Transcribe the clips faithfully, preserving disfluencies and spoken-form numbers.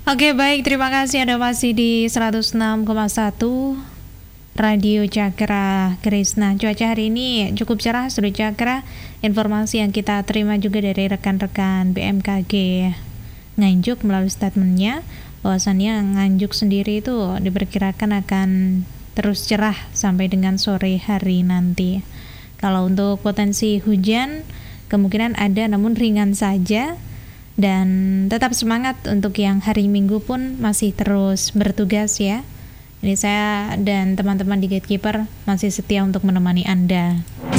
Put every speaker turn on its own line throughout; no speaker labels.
Oke, baik, terima kasih Anda masih di seratus enam koma satu Radio Cakra Krishna. Cuaca hari ini cukup cerah, Sudah Cakra. Informasi yang kita terima juga dari rekan-rekan B M K G Nganjuk melalui statementnya, bahwasannya Nganjuk sendiri itu diperkirakan akan terus cerah sampai dengan sore hari nanti. Kalau untuk potensi hujan, kemungkinan ada namun ringan saja. Dan tetap semangat untuk yang hari Minggu pun masih terus bertugas ya. Ini saya dan teman-teman di Gatekeeper masih setia untuk menemani Anda.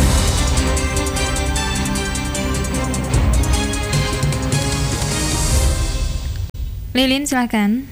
Lilin, silakan.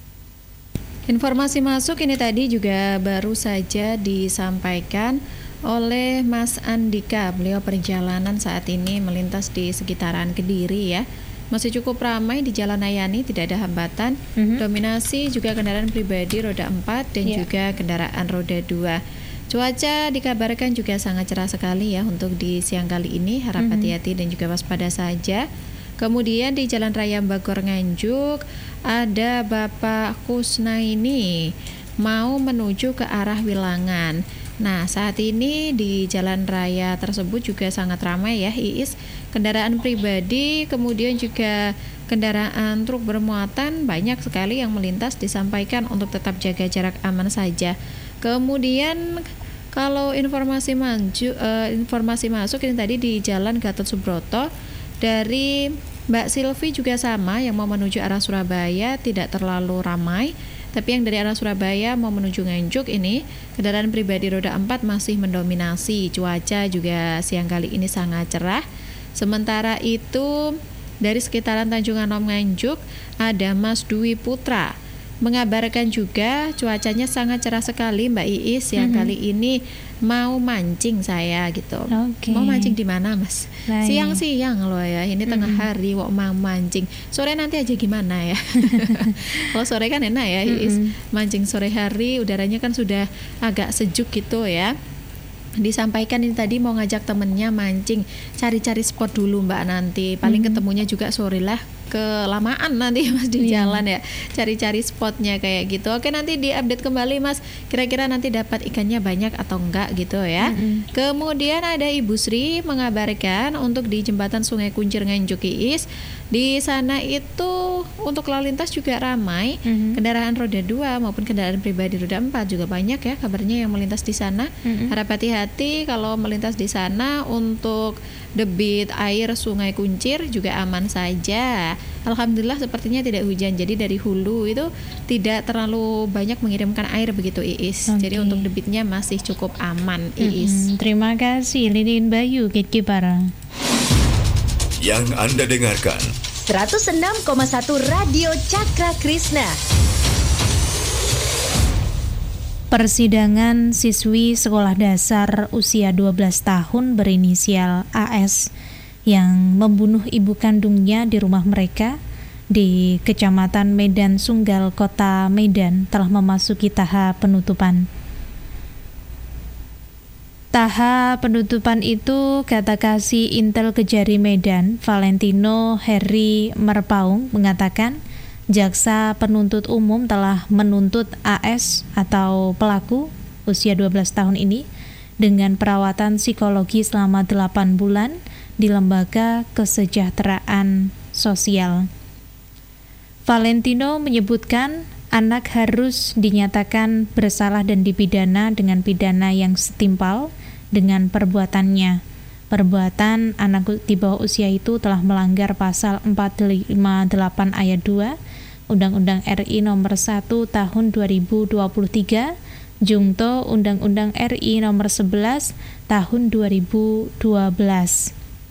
Informasi masuk ini tadi juga baru saja disampaikan oleh Mas Andika. Beliau perjalanan saat ini melintas di sekitaran Kediri ya. Masih cukup ramai di Jalan Ayani, tidak ada hambatan. Mm-hmm. Dominasi juga kendaraan pribadi roda empat dan yeah. juga kendaraan roda dua. Cuaca dikabarkan juga sangat cerah sekali ya untuk di siang kali ini. Harap mm-hmm. hati-hati dan juga waspada saja. Kemudian di Jalan Raya Bagor Nganjuk ada Bapak Kusnaini mau menuju ke arah Wilangan. Nah, saat ini di jalan raya tersebut juga sangat ramai ya, Iis. Kendaraan pribadi, kemudian juga kendaraan truk bermuatan banyak sekali yang melintas, disampaikan untuk tetap jaga jarak aman saja. Kemudian kalau informasi maju, uh, informasi masuk ini tadi di Jalan Gatot Subroto dari Mbak Silvi juga sama, yang mau menuju arah Surabaya tidak terlalu ramai. Tapi yang dari arah Surabaya mau menuju Nganjuk ini, kendaraan pribadi roda empat masih mendominasi. Cuaca juga siang kali ini sangat cerah. Sementara itu dari sekitaran Tanjung Anom Nganjuk ada Mas Dwi Putra mengabarkan juga cuacanya sangat cerah sekali Mbak Iis. Yang mm-hmm. kali ini mau mancing saya gitu. Okay. Mau mancing di mana Mas? Baik. Siang-siang loh ya. Ini mm-hmm. tengah hari kok mau mancing. Sore nanti aja gimana ya? Kalau sore kan enak ya Iis. Mm-hmm. Mancing sore hari, udaranya kan sudah agak sejuk gitu ya. Disampaikan ini tadi mau ngajak temennya mancing, cari-cari spot dulu Mbak nanti. Paling mm-hmm. ketemunya juga sore lah, kelamaan nanti Mas di yeah. jalan ya, cari-cari spotnya kayak gitu. Oke, nanti diupdate kembali Mas, kira-kira nanti dapat ikannya banyak atau enggak gitu ya. Mm-hmm. Kemudian ada Ibu Sri mengabarkan untuk di jembatan Sungai Kuncir Nganjuk Iis, di sana itu untuk lalu lintas juga ramai. Mm-hmm. Kendaraan roda dua maupun kendaraan pribadi roda empat juga banyak ya kabarnya yang melintas di sana. Mm-hmm. Harap hati-hati kalau melintas di sana. Untuk debit air Sungai Kuncir juga aman saja. Alhamdulillah sepertinya tidak hujan. Jadi dari hulu itu tidak terlalu banyak mengirimkan air begitu Iis. Okay. Jadi untuk debitnya masih cukup aman Iis.
Mm-hmm. Terima kasih Lilin Bayu Gatekeeper.
Yang Anda dengarkan
seratus enam koma satu Radio Cakra Krishna.
Persidangan siswi sekolah dasar usia dua belas tahun berinisial A S yang membunuh ibu kandungnya di rumah mereka di Kecamatan Medan Sunggal, Kota Medan telah memasuki tahap penutupan. Tahap penutupan itu, kata Kasih Intel Kejari Medan, Valentino Heri Merpaung mengatakan, jaksa penuntut umum telah menuntut A S atau pelaku usia dua belas tahun ini dengan perawatan psikologi selama delapan bulan di Lembaga Kesejahteraan Sosial. Valentino menyebutkan anak harus dinyatakan bersalah dan dipidana dengan pidana yang setimpal dengan perbuatannya. Perbuatan anak di bawah usia itu telah melanggar pasal empat ratus lima puluh delapan ayat dua Undang-Undang R I nomor satu tahun dua ribu dua puluh tiga, Jungto Undang-Undang R I nomor sebelas tahun dua ribu dua belas.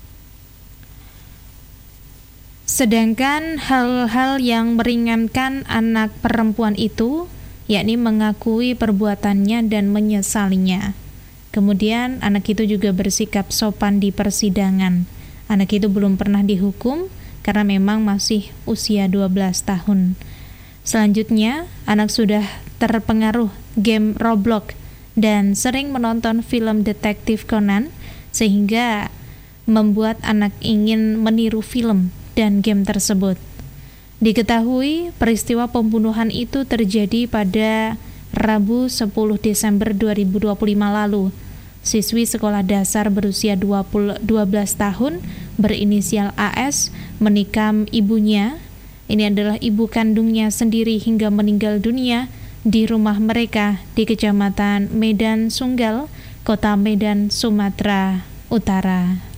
Sedangkan hal-hal yang meringankan anak perempuan itu, yakni mengakui perbuatannya dan menyesalinya. Kemudian anak itu juga bersikap sopan di persidangan. Anak itu belum pernah dihukum karena memang masih usia dua belas tahun. Selanjutnya, anak sudah terpengaruh game Roblox dan sering menonton film detektif Conan sehingga membuat anak ingin meniru film dan game tersebut. Diketahui peristiwa pembunuhan itu terjadi pada Rabu sepuluh Desember dua ribu dua puluh lima lalu. Siswi sekolah dasar berusia dua belas tahun berinisial A S menikam ibunya. Ini adalah ibu kandungnya sendiri hingga meninggal dunia di rumah mereka di Kecamatan Medan Sunggal, Kota Medan, Sumatera Utara.